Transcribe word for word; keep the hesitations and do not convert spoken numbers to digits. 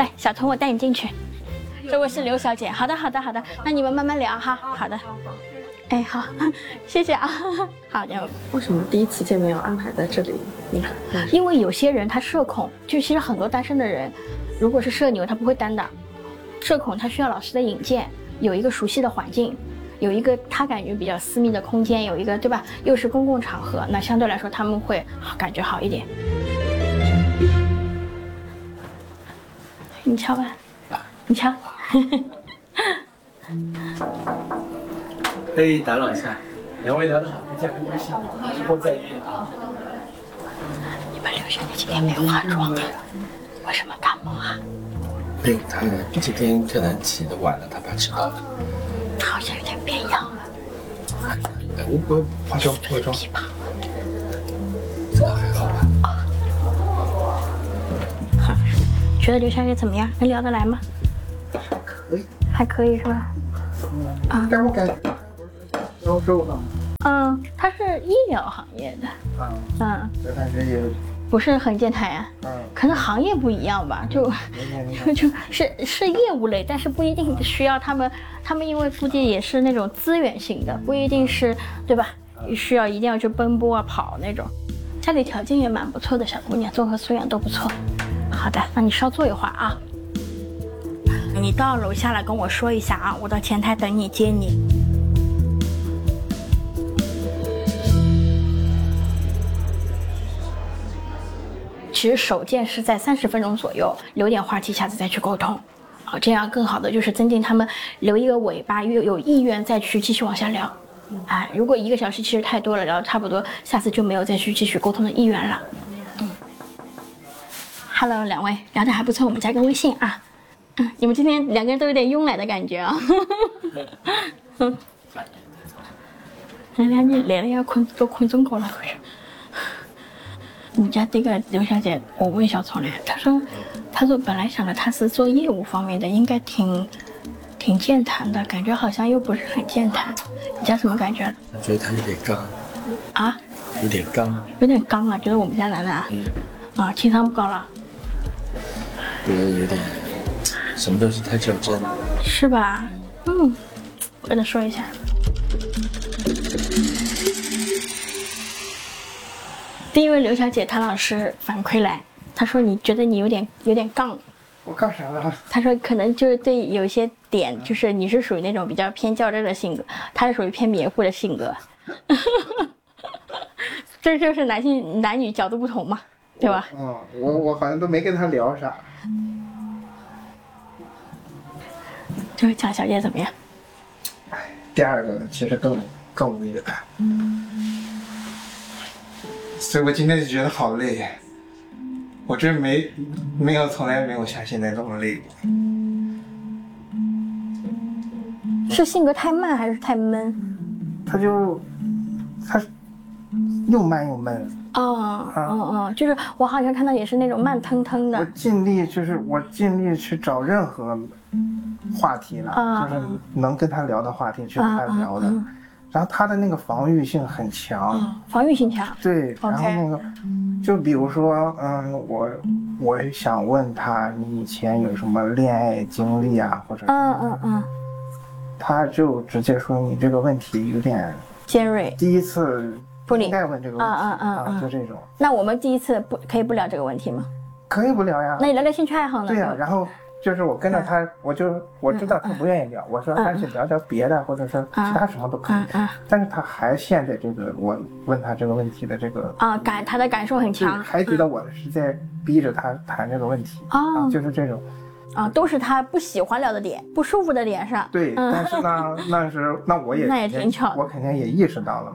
来，小童，我带你进去。这位是刘小姐。好的，好的，好的，那你们慢慢聊哈。好的。哎，好，谢谢啊。好的。 为什么第一次见面要安排在这里？你看， 因为有些人他社恐，就其实很多单身的人，如果是社牛，他不会单的。社恐他需要老师的引荐，有一个熟悉的环境，有一个他感觉比较私密的空间，有一个对吧？又是公共场合，那相对来说他们会感觉好一点。你敲吧，你敲。 可以打扰一下，两位聊得好，加个微信，之后再约。 你们刘小姐今天没有化妆啊？为什么感冒啊？ 没有，她今天可能起得晚了，她怕迟到了。 好像有点变样了。 我我化妆化妆。这个还好吧？ 好，觉得刘小姐怎么样？能聊得来吗？ 可以， 还可以是吧？ 啊，但我感觉销售呢。 嗯，他是医疗行业的。 啊， 嗯， 我感觉也不是很健谈呀。嗯，可能行业不一样吧，就就就是是业务类，但是不一定需要他们，他们因为估计也是那种资源型的，不一定是对吧？需要一定要去奔波啊跑那种。家里条件也蛮不错的小姑娘，综合素养都不错。好的，那你稍坐一会儿啊。你到楼下来跟我说一下啊，我到前台等你接你。其实首见是在三十分钟左右，留点话题，下次再去沟通，好，这样更好的就是增进他们留一个尾巴，又有意愿再去继续往下聊。哎，如果一个小时其实太多了，聊差不多，下次就没有再去继续沟通的意愿了。嗯 ，Hello， 两位聊得还不错，我们加个微信啊。嗯，你们今天两个人都有点慵懒的感觉啊。嗯，人家你来了要困都困中高了，可是。你家这个刘小姐，我问小聪嘞，她说，她说本来想着她是做业务方面的，应该挺挺健谈的，感觉好像又不是很健谈。你家什么感觉？ 我觉得她有点刚。 啊？ 有点刚。 有点刚啊，觉得我们家楠楠啊，嗯，啊，情商不高了。 觉得有点，什么都是太较真了。 是吧？嗯，我跟她说一下。第一位刘小姐，她老师反馈来，她说你觉得你有点有点杠。 我杠啥了？ 她说可能就是对有些点，就是你是属于那种比较偏较真的性格，她是属于偏黏糊的性格。这就是男性男女角度不同嘛，对吧？ 嗯，我我好像都没跟她聊啥。 这位蒋小姐怎么样？ 哎，第二个其实更更无语了。所以我今天就觉得好累，我真没没有从来没有像现在这么累过。 是性格太慢还是太闷？ 他就他又慢又闷。 哦，嗯嗯，就是我好像看到也是那种慢腾腾的。 我尽力就是我尽力去找任何话题了，啊、就是能跟他聊的话题去跟他聊的。啊啊啊然后他的那个防御性很强， 哦、防御性强。 对， okay. 然后那个，就比如说，嗯，我我想问他，你以前有什么恋爱经历啊，或者， 嗯嗯嗯， 他就直接说你这个问题有点尖锐， 第一次不应该问这个问题， 嗯嗯嗯啊，就这种。 那我们第一次不可以不聊这个问题吗？ 可以不聊呀。 那你聊聊兴趣爱好呢？ 对呀，然后。就是我跟着他，嗯、我就我知道他不愿意聊，嗯、我说但是聊聊别的，嗯、或者是其他什么都可以。嗯嗯、但是他还陷在这个我问他这个问题的这个啊感他的感受很强， 还觉得我是在逼着他谈这个问题啊、嗯，就是这种啊，都是他不喜欢聊的点，不舒服的点上。 对，嗯、但是呢，那是那我也那也挺巧， 我肯定也意识到了。